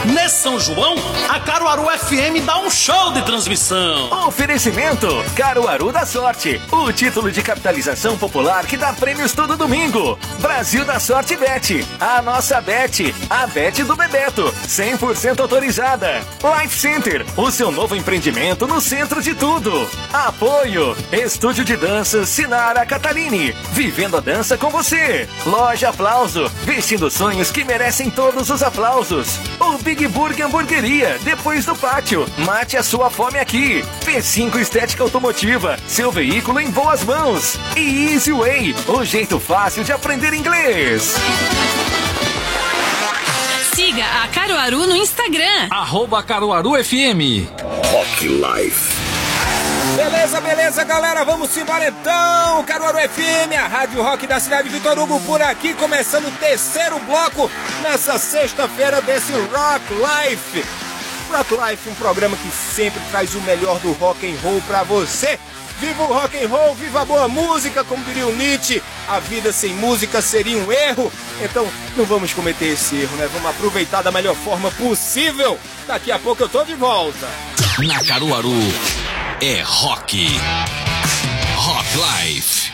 Nesse São João, a Caruaru FM dá um show de transmissão. Oferecimento Caruaru da Sorte, o título de capitalização popular que dá prêmios todo domingo. Brasil da Sorte Bet, a nossa Bet, a Bet do Bebeto, 100% autorizada. Life Center, o seu novo empreendimento no centro de tudo. Apoio, Estúdio de Danças Sinara Catalini, vivendo a dança com você. Loja Aplauso, vestindo sonhos que merecem todos os aplausos. O Big Burger Hamburgueria, depois do pátio, mate a sua fome aqui. P5 Estética Automotiva, seu veículo em boas mãos. E Easy Way, o jeito fácil de aprender inglês. Siga a Caruaru no Instagram. @CaruaruFM. Rock Life. Beleza, galera, vamos embora então. Caruaru FM, a Rádio Rock da cidade de Vitor Hugo por aqui, começando o terceiro bloco nessa sexta-feira desse Rock Life. Rock Life, um programa que sempre traz o melhor do rock and roll pra você. Viva o rock and roll, viva a boa música, como diria o Nietzsche. A vida sem música seria um erro. Então, não vamos cometer esse erro, né? Vamos aproveitar da melhor forma possível. Daqui a pouco eu tô de volta. Na Caruaru é rock. Rock Life.